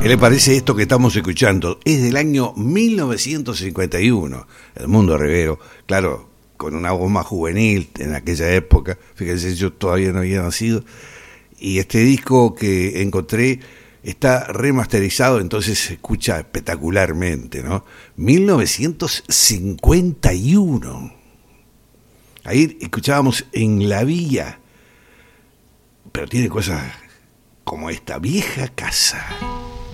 ¿Qué le parece esto que estamos escuchando? Es del año 1951, Edmundo Rivero, claro, con una voz más juvenil en aquella época. Fíjense, yo todavía no había nacido. Y este disco que encontré está remasterizado, entonces se escucha espectacularmente, ¿no? 1951. Ahí escuchábamos En la Vía, pero tiene cosas como esta: Vieja Casa.